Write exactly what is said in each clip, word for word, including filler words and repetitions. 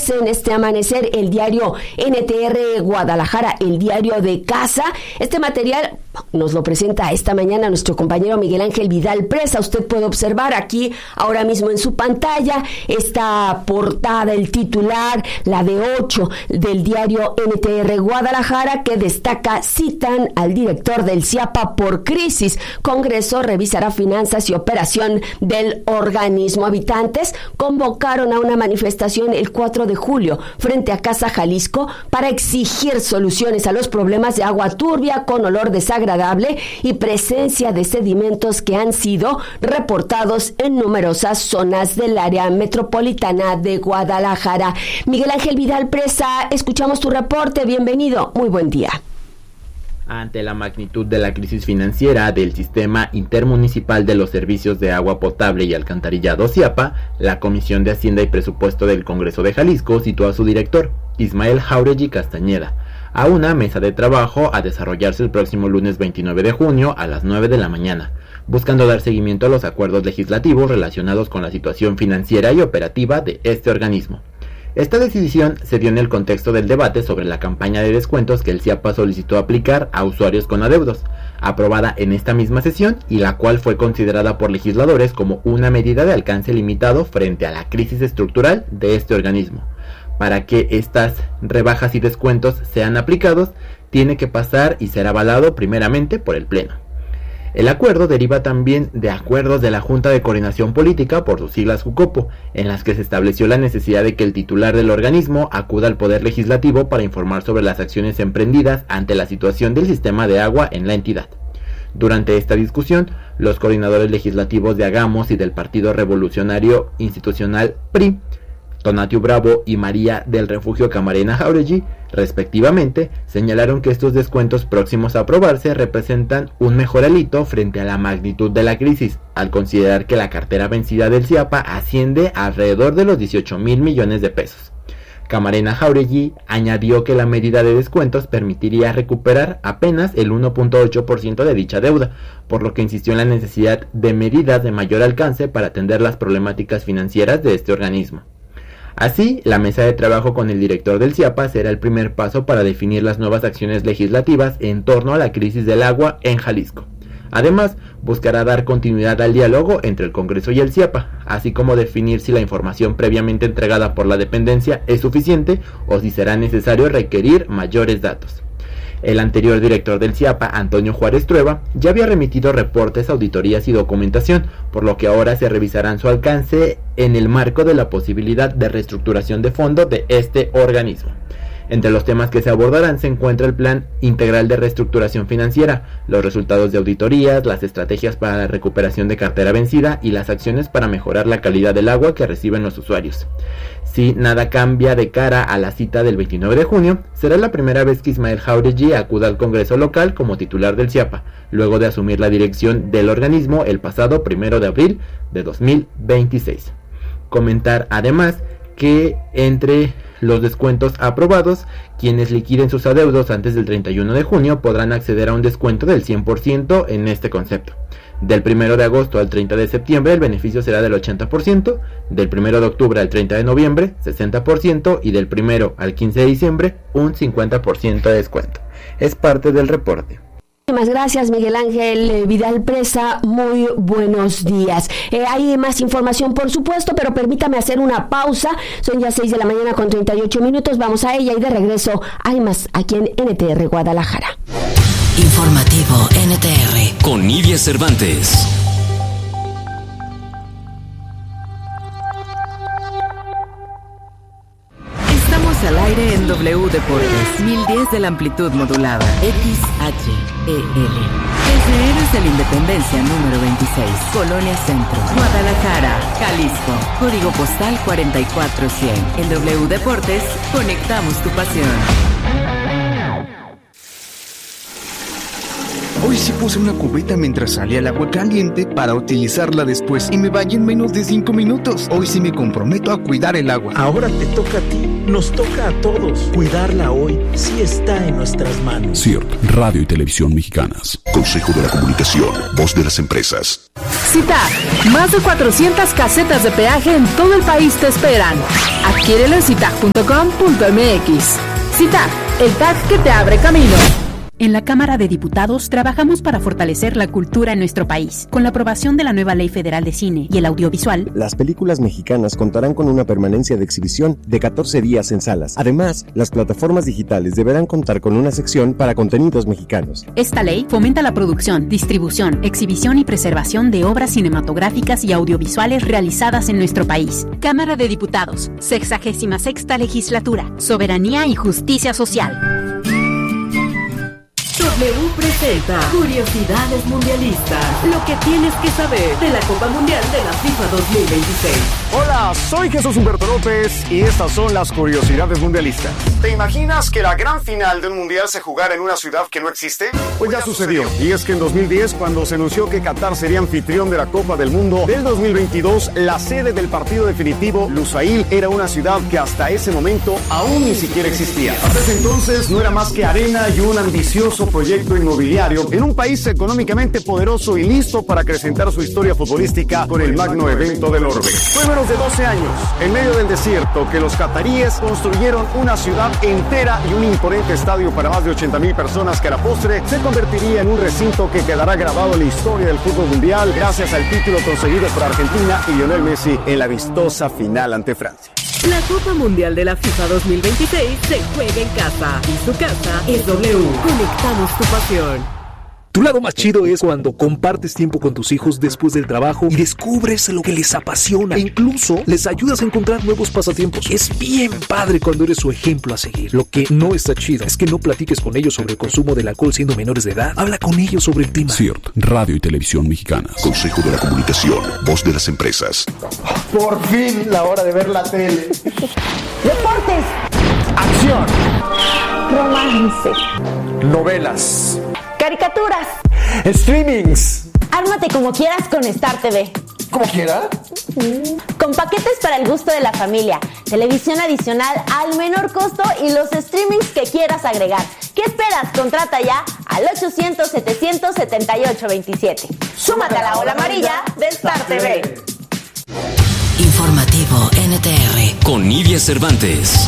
aparece en este amanecer el diario N T R Guadalajara, el diario de casa. Este material nos lo presenta esta mañana nuestro compañero Miguel Ángel Vidal Presa. Usted puede observar aquí ahora mismo en su pantalla esta portada, el titular, la de ocho del diario N T R Guadalajara, que destaca: citan al director del CIAPA por crisis. Congreso revisará finanzas y operación del organismo. Habitantes convocaron a una manifestación el cuatro de julio frente a Casa Jalisco para exigir soluciones a los problemas de agua turbia con olor desagradable y presencia de sedimentos que han sido reportados en numerosas zonas del área metropolitana de Guadalajara. Miguel Ángel Vidal Presa, escuchamos tu reporte. Bienvenido, muy buen día. Ante la magnitud de la crisis financiera del Sistema Intermunicipal de los Servicios de Agua Potable y Alcantarillado CIAPA, la Comisión de Hacienda y Presupuesto del Congreso de Jalisco citó a su director, Ismael Jauregui Castañeda, a una mesa de trabajo a desarrollarse el próximo lunes veintinueve de junio a las nueve de la mañana, buscando dar seguimiento a los acuerdos legislativos relacionados con la situación financiera y operativa de este organismo. Esta decisión se dio en el contexto del debate sobre la campaña de descuentos que el CIAPA solicitó aplicar a usuarios con adeudos, aprobada en esta misma sesión y la cual fue considerada por legisladores como una medida de alcance limitado frente a la crisis estructural de este organismo. Para que estas rebajas y descuentos sean aplicados, tiene que pasar y ser avalado primeramente por el Pleno. El acuerdo deriva también de acuerdos de la Junta de Coordinación Política, por sus siglas JUCOPO, en las que se estableció la necesidad de que el titular del organismo acuda al Poder Legislativo para informar sobre las acciones emprendidas ante la situación del sistema de agua en la entidad. Durante esta discusión, los coordinadores legislativos de Hagamos y del Partido Revolucionario Institucional P R I, Tonatiuh Bravo y María del Refugio Camarena Jauregui, respectivamente, señalaron que estos descuentos próximos a aprobarse representan un mejor alito frente a la magnitud de la crisis, al considerar que la cartera vencida del CIAPA asciende a alrededor de los dieciocho mil millones de pesos. Camarena Jauregui añadió que la medida de descuentos permitiría recuperar apenas el uno punto ocho por ciento de dicha deuda, por lo que insistió en la necesidad de medidas de mayor alcance para atender las problemáticas financieras de este organismo. Así, la mesa de trabajo con el director del CIAPA será el primer paso para definir las nuevas acciones legislativas en torno a la crisis del agua en Jalisco. Además, buscará dar continuidad al diálogo entre el Congreso y el CIAPA, así como definir si la información previamente entregada por la dependencia es suficiente o si será necesario requerir mayores datos. El anterior director del CIAPA, Antonio Juárez Trueba, ya había remitido reportes, auditorías y documentación, por lo que ahora se revisarán su alcance en el marco de la posibilidad de reestructuración de fondo de este organismo. Entre los temas que se abordarán se encuentra el Plan Integral de Reestructuración Financiera, los resultados de auditorías, las estrategias para la recuperación de cartera vencida y las acciones para mejorar la calidad del agua que reciben los usuarios. Si nada cambia de cara a la cita del veintinueve de junio, será la primera vez que Ismael Jauregui acuda al Congreso local como titular del CIAPA, luego de asumir la dirección del organismo el pasado primero de abril de dos mil veintiséis. Comentar además que entre los descuentos aprobados, quienes liquiden sus adeudos antes del treinta y uno de junio podrán acceder a un descuento del cien por ciento en este concepto. Del primero de agosto al treinta de septiembre el beneficio será del ochenta por ciento, del primero de octubre al treinta de noviembre sesenta por ciento y del primero al quince de diciembre un cincuenta por ciento de descuento. Es parte del reporte. Muchas gracias, Miguel Ángel Vidal Presa, muy buenos días. Eh, hay más información, por supuesto, pero permítame hacer una pausa. Son ya seis de la mañana con treinta y ocho minutos, vamos a ella y de regreso hay más aquí en N T R Guadalajara. Informativo N T R con Nidia Cervantes. Al aire en W Deportes, mil diez de la amplitud modulada, X H E L. Desde Héroes de la Independencia número veintiséis, Colonia Centro, Guadalajara, Jalisco, código postal cuarenta y cuatro cien. En W Deportes, conectamos tu pasión. Hoy sí puse una cubeta mientras salía el agua caliente para utilizarla después y me vaya en menos de cinco minutos. Hoy sí me comprometo a cuidar el agua. Ahora te toca a ti, nos toca a todos. Cuidarla hoy sí está en nuestras manos. C I R P, Radio y Televisión Mexicanas. Consejo de la Comunicación, voz de las empresas. CITAG, más de cuatrocientas casetas de peaje en todo el país te esperan. Adquiérelo en citag punto com punto m x. CITAG, el tag que te abre camino. En la Cámara de Diputados trabajamos para fortalecer la cultura en nuestro país. Con la aprobación de la nueva Ley Federal de Cine y el Audiovisual, las películas mexicanas contarán con una permanencia de exhibición de catorce días en salas. Además, las plataformas digitales deberán contar con una sección para contenidos mexicanos. Esta ley fomenta la producción, distribución, exhibición y preservación de obras cinematográficas y audiovisuales realizadas en nuestro país. Cámara de Diputados, sexagésima sexta Legislatura, Soberanía y Justicia Social. W presenta Curiosidades Mundialistas. Lo que tienes que saber de la Copa Mundial de la FIFA dos mil veintiséis. Hola, soy Jesús Humberto López y estas son las Curiosidades Mundialistas. ¿Te imaginas que la gran final de un mundial se jugara en una ciudad que no existe? Pues ya sucedió. Y es que en dos mil diez, cuando se anunció que Qatar sería anfitrión de la Copa del Mundo del dos mil veintidós, la sede del partido definitivo, Lusail, era una ciudad que hasta ese momento aún ni siquiera existía. Hasta ese entonces no era más que arena y un ambicioso proyecto inmobiliario en un país económicamente poderoso y listo para acrecentar su historia futbolística con el magno evento del orbe. Fue menos de doce años, en medio del desierto, que los cataríes construyeron una ciudad entera y un imponente estadio para más de ochenta mil personas que a la postre se convertiría en un recinto que quedará grabado en la historia del fútbol mundial gracias al título conseguido por Argentina y Lionel Messi en la vistosa final ante Francia. La Copa Mundial de la FIFA dos mil veintiséis se juega en casa y su casa es W. Conectamos tu pasión. Tu lado más chido es cuando compartes tiempo con tus hijos después del trabajo y descubres lo que les apasiona e incluso les ayudas a encontrar nuevos pasatiempos. Es bien padre cuando eres su ejemplo a seguir. Lo que no está chido es que no platiques con ellos sobre el consumo del alcohol siendo menores de edad. Habla con ellos sobre el tema. C I R T, Radio y Televisión Mexicanas. Consejo de la Comunicación, voz de las empresas. Por fin, la hora de ver la tele. Deportes. Acción. Romance. Novelas. Caricaturas. Streamings. Ármate como quieras con Star T V. ¿Cómo quiera? Con paquetes para el gusto de la familia, televisión adicional al menor costo y los streamings que quieras agregar. ¿Qué esperas? Contrata ya al ochocientos, setecientos setenta y ocho veintisiete. Súmate a la ola amarilla de Star T V. Informativo N T R con Nidia Cervantes.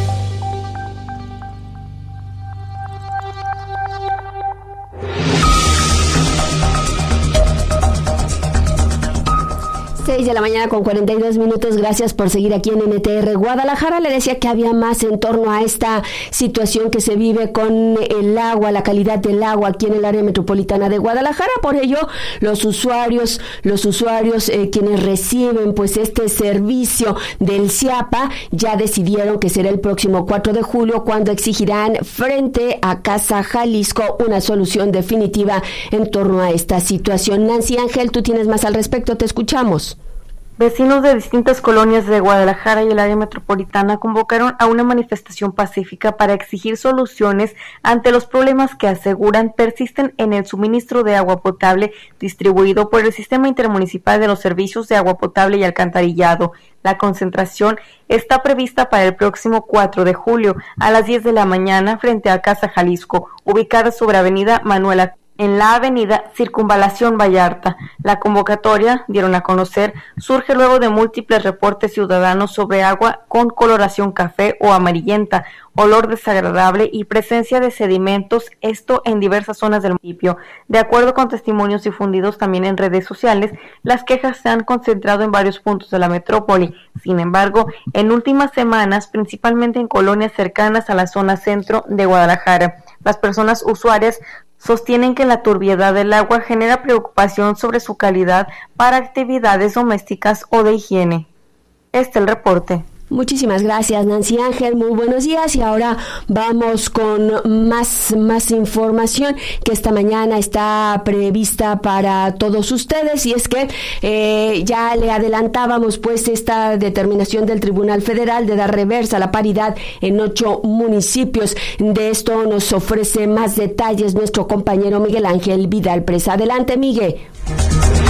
seis de la mañana con cuarenta y dos minutos. Gracias por seguir aquí en N T R Guadalajara. Le decía que había más en torno a esta situación que se vive con el agua, la calidad del agua aquí en el área metropolitana de Guadalajara. Por ello, los usuarios, los usuarios eh, quienes reciben pues este servicio del CIAPA ya decidieron que será el próximo cuatro de julio cuando exigirán frente a Casa Jalisco una solución definitiva en torno a esta situación. Nancy Ángel, tú tienes más al respecto, te escuchamos. Vecinos de distintas colonias de Guadalajara y el área metropolitana convocaron a una manifestación pacífica para exigir soluciones ante los problemas que aseguran persisten en el suministro de agua potable distribuido por el Sistema Intermunicipal de los Servicios de Agua Potable y Alcantarillado. La concentración está prevista para el próximo cuatro de julio a las diez de la mañana frente a Casa Jalisco, ubicada sobre Avenida Manuela en la avenida Circunvalación Vallarta. La convocatoria, dieron a conocer, surge luego de múltiples reportes ciudadanos sobre agua con coloración café o amarillenta, olor desagradable y presencia de sedimentos, esto en diversas zonas del municipio. De acuerdo con testimonios difundidos también en redes sociales, las quejas se han concentrado en varios puntos de la metrópoli. Sin embargo, en últimas semanas, principalmente en colonias cercanas a la zona centro de Guadalajara, las personas usuarias sostienen que la turbiedad del agua genera preocupación sobre su calidad para actividades domésticas o de higiene. Este es el reporte. Muchísimas gracias, Nancy Ángel. Muy buenos días. Y ahora vamos con más, más información que esta mañana está prevista para todos ustedes. Y es que eh, ya le adelantábamos pues esta determinación del Tribunal Federal de dar reversa a la paridad en ocho municipios. De esto nos ofrece más detalles nuestro compañero Miguel Ángel Vidal Presa. Adelante, Miguel.